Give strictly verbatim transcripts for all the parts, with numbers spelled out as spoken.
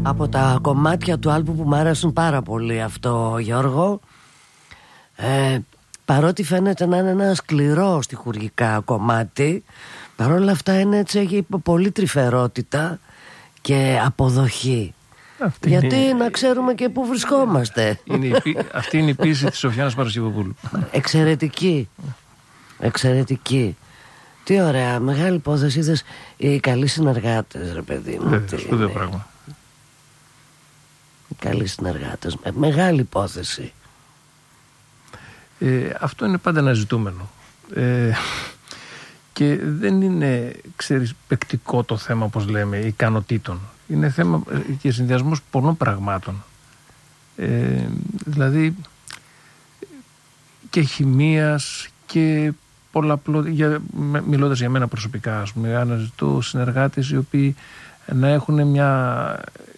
Από τα κομμάτια του άλμπου που μου άρεσαν πάρα πολύ αυτό, Γιώργο, ε, παρότι φαίνεται να είναι ένα σκληρό στιχουργικά κομμάτι, παρόλα αυτά είναι έτσι, έχει πολύ τρυφερότητα και αποδοχή. Αυτή γιατί είναι... να ξέρουμε και πού βρισκόμαστε. Είναι η, αυτή είναι η πίεση της Σοφιάνας Παρασκευοπούλου. Εξαιρετική. Εξαιρετική. Τι ωραία, μεγάλη υπόθεση. Είδες οι καλοί συνεργάτες, ρε παιδί μου. Βέβαια, σπουδαίο πράγμα. Οι καλοί συνεργάτες, με, μεγάλη υπόθεση. Ε, αυτό είναι πάντα ένα ζητούμενο. Ε, και δεν είναι, ξέρεις, παικτικό το θέμα, όπως λέμε, ικανοτήτων. Είναι θέμα και συνδυασμός πολλών πραγμάτων. Ε, δηλαδή και χημείας και πολλαπλό, για, μιλώντας για μένα προσωπικά, ας πούμε, αναζητώ συνεργάτες οι οποίοι να έχουν μια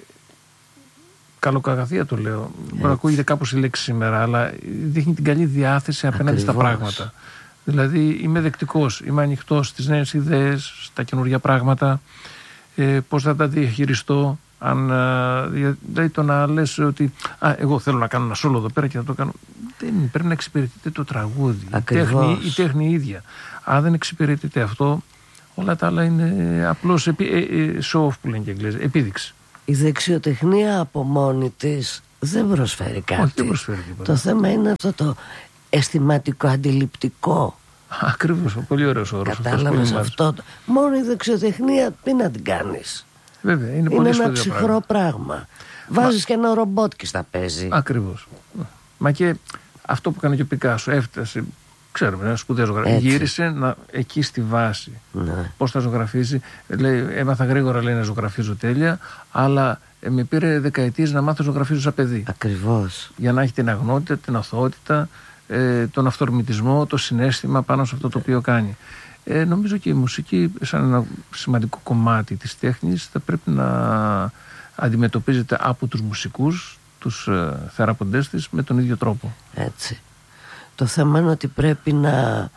καλοκαγαθία, το λέω. Μπορεί να ακούγεται κάπως η λέξη σήμερα, αλλά δείχνει την καλή διάθεση απέναντι Ακριβώς. στα πράγματα. Δηλαδή είμαι δεκτικός, είμαι ανοιχτός στις νέες ιδέες, στα καινούργια πράγματα, ε, πώς θα τα διαχειριστώ. Αν, δηλαδή το να λες ότι α, εγώ θέλω να κάνω ένα σόλο εδώ πέρα και θα το κάνω, δεν πρέπει να εξυπηρετείτε το τραγούδι, η τέχνη, η τέχνη ίδια. Αν δεν εξυπηρετείτε αυτό, όλα τα άλλα είναι απλώς επί, ε, ε, show off που λένε και Αγγλές, επίδειξη. Η δεξιοτεχνία από μόνη της δεν προσφέρει κάτι. Όχι, δεν προσφέρει τίποτα. Το θέμα είναι αυτό το αισθηματικό, αντιληπτικό. Ακριβώς, πολύ ωραίος όρος. Κατάλαβες αυτό. Μόνο η δεξιοτεχνία τι να την κάνεις. Βέβαια, είναι, είναι πολύ ένα ψυχρό πράγμα. πράγμα. Βάζεις Μα... και ένα ρομπότ και στα παίζει. Ακριβώς. Μα και αυτό που έκανε και ο Πικάσο, έφτασε, ξέρουμε, ένα σπουδαίο ζωγραφιστής. Γύρισε να, εκεί στη βάση. Ναι. Πώς θα ζωγραφίζει. Λέει, έμαθα γρήγορα, λέει, να ζωγραφίζω τέλεια, αλλά ε, με πήρε δεκαετίες να μάθω να ζωγραφίζω σαν παιδί. Ακριβώς. Για να έχει την αγνότητα, την αθωότητα, ε, τον αυθορμητισμό, το συναίσθημα πάνω σε αυτό το οποίο κάνει. Ε, νομίζω και η μουσική, σαν ένα σημαντικό κομμάτι της τέχνης, θα πρέπει να αντιμετωπίζεται από τους μουσικούς, τους ε, θεραποντές της, με τον ίδιο τρόπο. Έτσι. Το θέμα είναι ότι πρέπει να,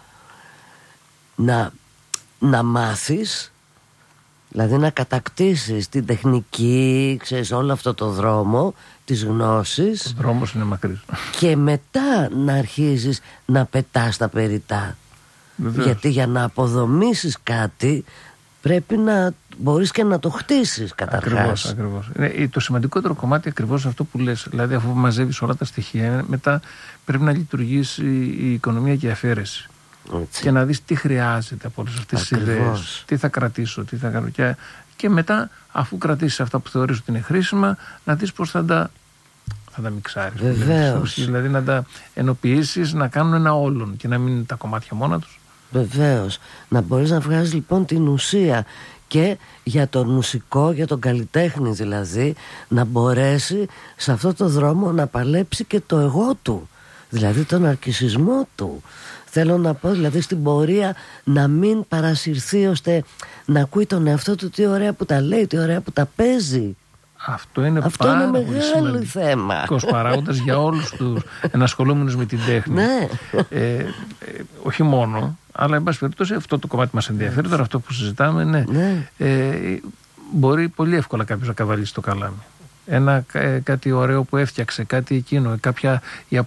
να, να μάθεις, δηλαδή να κατακτήσεις την τεχνική, ξέρεις, όλο αυτό το δρόμο της γνώσης. Ο δρόμος είναι μακρύς. Και μετά να αρχίζεις να πετάς τα περιτά. Βεβαίως. Γιατί για να αποδομήσεις κάτι πρέπει να μπορείς και να το χτίσεις καταρχάς. Ακριβώς, ακριβώς. Είναι το σημαντικότερο κομμάτι ακριβώς αυτό που λες. Δηλαδή αφού μαζεύεις όλα τα στοιχεία, μετά πρέπει να λειτουργήσει η οικονομία και η αφαίρεση. Έτσι. Και να δεις τι χρειάζεται από όλες αυτές τις ιδέες. Τι θα κρατήσω, τι θα κάνω. Και, και μετά αφού κρατήσεις αυτά που θεωρείς ότι είναι χρήσιμα, να δεις πώς θα τα, θα τα μιξάρεις. Βεβαίως. Δηλαδή να τα ενοποιήσεις, να κάνουν ένα όλον και να μην είναι τα κομμάτια μόνα τους. Βεβαίως. Να μπορείς να βγάζεις λοιπόν την ουσία και για τον μουσικό, για τον καλλιτέχνη δηλαδή, να μπορέσει σε αυτό το δρόμο να παλέψει και το εγώ του, δηλαδή τον αρκισισμό του. Θέλω να πω δηλαδή στην πορεία να μην παρασυρθεί ώστε να ακούει τον εαυτό του τι ωραία που τα λέει, τι ωραία που τα παίζει. Αυτό είναι, Αυτό πάρα είναι πολύ μεγάλο θέμα. Παράγοντας για όλους τους ενασχολούμενους με την τέχνη. Ναι. ε, ε, όχι μόνο, αλλά εν πάση περιπτώσει αυτό το κομμάτι μας ενδιαφέρει. Τώρα αυτό που συζητάμε, ναι. ναι. Ε, μπορεί πολύ εύκολα κάποιος να καβαλήσει το καλάμι. Ένα ε, κάτι ωραίο που έφτιαξε, κάτι εκείνο, κάποια η,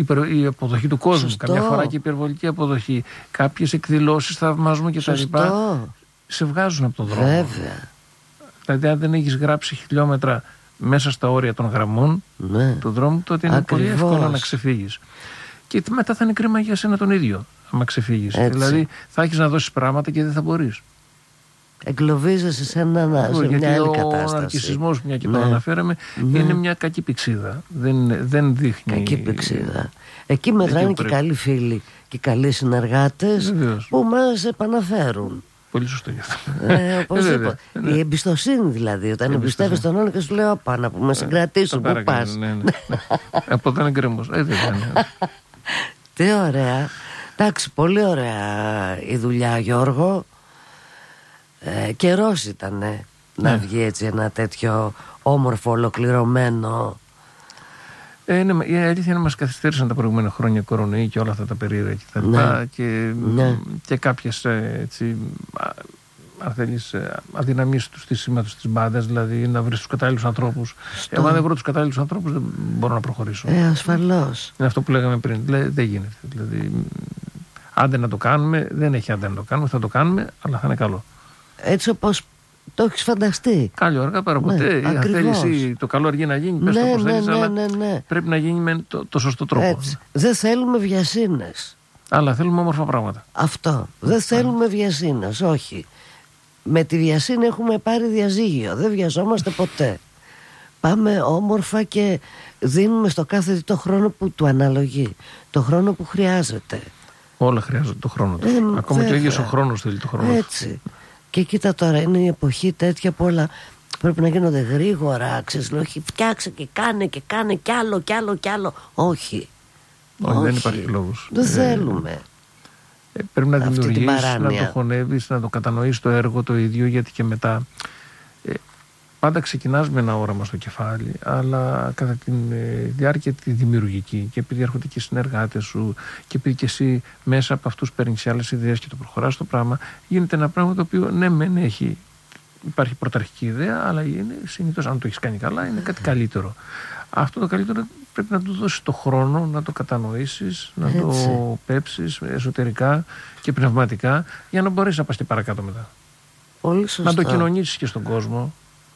η αποδοχή του κόσμου. Σωστό. Καμιά φορά και υπερβολική αποδοχή. Κάποιες εκδηλώσεις θαυμασμού κτλ. Σε βγάζουν από τον δρόμο. Βέβαια. Δηλαδή, αν δεν έχεις γράψει χιλιόμετρα μέσα στα όρια των γραμμών ναι. του δρόμου, τότε είναι Ακριβώς. πολύ εύκολο να ξεφύγεις. Και μετά θα είναι κρίμα για σένα τον ίδιο, άμα ξεφύγεις. Δηλαδή, θα έχεις να δώσεις πράγματα και δεν θα μπορείς. Εγκλωβίζεσαι σε, ένα, σε μια άλλη κατάσταση. Ο ναρκισσισμός, μια και ναι. το αναφέραμε, ναι. είναι μια κακή πηξίδα. Δεν, δεν δείχνει. Κακή πηξίδα. Εκεί μετράνε και καλοί φίλοι και καλοί συνεργάτες που μας επαναφέρουν. Πολύ σωστό γι' αυτό. Ε, οπωσδήποτε. Ε, η εμπιστοσύνη δηλαδή. Όταν εμπιστεύεις τον άλλον και σου λέει: Όπα, να πούμε, συγκρατήσουν. Πού πας. Ναι, ναι, ναι. Από εδώ είναι γκρέμος. Ε, δεν είναι. Τι ωραία. Εντάξει, πολύ ωραία η δουλειά, Γιώργο. Ε, καιρός ήταν ε, να ναι. βγει έτσι ένα τέτοιο όμορφο, ολοκληρωμένο. Ε, ναι, η αλήθεια είναι μας καθυστέρησαν τα προηγούμενα χρόνια κορονοϊή και όλα αυτά τα περίεργα και τα λοιπά, ναι. και, ναι. και κάποιες έτσι, αν θέλεις, αδυναμίες του στήσιματος της μπάντας, δηλαδή να βρεις τους κατάλληλους ανθρώπους. Στο... Εγώ αν δεν βρω τους κατάλληλους ανθρώπους δεν μπορώ να προχωρήσω. Ε, ασφαλώς. Είναι αυτό που λέγαμε πριν. Δηλαδή, δεν γίνεται. Δηλαδή, άντε να το κάνουμε, δεν έχει άντε να το κάνουμε, θα το κάνουμε, αλλά θα είναι καλό. Έτσι όπως το έχεις φανταστεί. Καλή αργά παρά ποτέ. Ναι, αν θέλεις εσύ το καλό αργεί να γίνει, πες ναι, το πώς ναι, θέλεις, ναι, αλλά ναι, ναι. πρέπει να γίνει με το, το σωστό τρόπο. Έτσι. Δεν θέλουμε βιασύνες. Αλλά θέλουμε όμορφα πράγματα. Αυτό. Δεν θέλουμε βιασύνες, όχι. Με τη βιασύνη έχουμε πάρει διαζύγιο. Δεν βιαζόμαστε ποτέ. Πάμε όμορφα και δίνουμε στο κάθε το χρόνο που του αναλογεί. Το χρόνο που χρειάζεται. Όλα χρειάζονται το χρόνο του. Ε, Ακόμα βέβαια. και ο ίδιος ο χρόνος θέλει το χρόνο. Έτσι. Και κοίτα τώρα, είναι η εποχή τέτοια που όλα πρέπει να γίνονται γρήγορα. Ξέρεις, όχι, φτιάξε και κάνε και κάνε κι άλλο κι άλλο κι άλλο. Όχι. Όχι, δεν υπάρχει λόγος. Δεν ε, θέλουμε. Ε, πρέπει να δημιουργήσεις, να το χωνεύεις, να το κατανοείς το έργο το ίδιο, γιατί και μετά ε, πάντα ξεκινάς με ένα όραμα στο κεφάλι, αλλά κατά τη ε, διάρκεια τη δημιουργική, και επειδή έρχονται και οι συνεργάτες σου και επειδή και εσύ μέσα από αυτούς παίρνεις άλλες ιδέες και το προχωράς στο πράγμα, γίνεται ένα πράγμα το οποίο ναι μεν έχει, υπάρχει πρωταρχική ιδέα, αλλά είναι συνήθως, αν το έχεις κάνει καλά, είναι κάτι καλύτερο. Αυτό το καλύτερο πρέπει να του δώσεις το χρόνο, να το κατανοήσεις, να Έτσι. το πέψεις εσωτερικά και πνευματικά, για να μπορέσεις να πας και παρακάτω μετά. Πολύ σωστά. Να το κοινωνήσεις και στον κόσμο.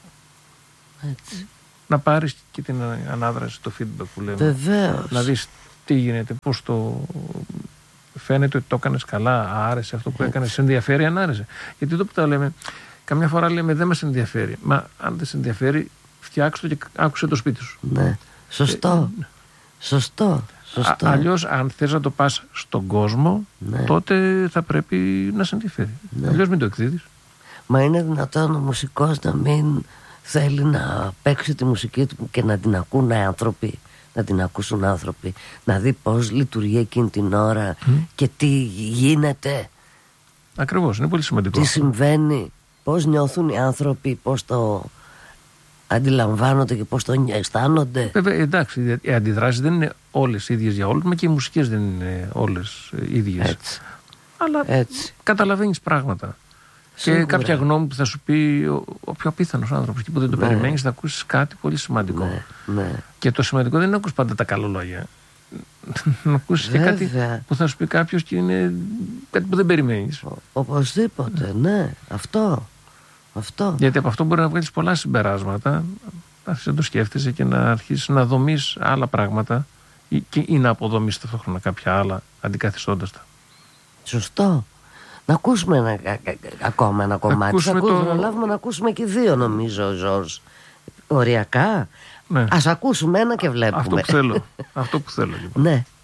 Έτσι. Να πάρεις και την ανάδραση, το feedback που λέμε. Βεβαίως. Να δεις τι γίνεται, πώς το φαίνεται ότι το έκανες καλά, άρεσε αυτό που έκανες, σε ενδιαφέρει, αν άρεσε. Γιατί εδώ που τα λέμε, καμιά φορά λέμε δεν μας ενδιαφέρει. Μα αν δεν σε ενδιαφέρει, φτιάξτε το και άκουσε το σπίτι σου. Ναι. Σωστό. Ε, Σωστό. Σωστό. Α, αλλιώς, αν θες να το πας στον κόσμο, ναι. τότε θα πρέπει να σε ενδιαφέρει. Ναι. Αλλιώς μην το εκδίδεις. Μα είναι δυνατόν ο μουσικός να μην θέλει να παίξει τη μουσική του και να την ακούν άνθρωποι, να την ακούσουν άνθρωποι, να δει πώς λειτουργεί εκείνη την ώρα mm. και τι γίνεται. Ακριβώς, είναι πολύ σημαντικό. Τι συμβαίνει, πώς νιώθουν οι άνθρωποι, πώς το αντιλαμβάνονται και πώς το αισθάνονται. Βέβαια, εντάξει, οι αντιδράσεις δεν είναι όλες ίδιες για όλους, μα και οι μουσικές δεν είναι όλες ίδιες. Έτσι. Αλλά Έτσι. καταλαβαίνεις πράγματα. Σίγουρα. Και κάποια γνώμη που θα σου πει ο, ο πιο απίθανος άνθρωπος και που δεν το ναι. περιμένεις, θα ακούσεις κάτι πολύ σημαντικό. Ναι, ναι. Και το σημαντικό δεν είναι να ακούσεις πάντα τα καλά λόγια. Να ακούσεις και κάτι που θα σου πει κάποιος και είναι κάτι που δεν περιμένεις. Ο, οπωσδήποτε, ναι. Αυτό. Αυτό. Γιατί από αυτό μπορεί να βγάλεις πολλά συμπεράσματα, να το σκέφτεσαι και να αρχίσεις να δομείς άλλα πράγματα ή, και, ή να αποδομείς ταυτόχρονα κάποια άλλα αντικαθιστώντας τα. Σωστό. Να ακούσουμε ένα, ακόμα ένα κομμάτι. Θα το... προλάβουμε να ακούσουμε και δύο, νομίζω, Ζορζ. Οριακά. Ναι. Ας ακούσουμε ένα και βλέπουμε. Αυτό που θέλω. Αυτό που θέλω λοιπόν. Ναι.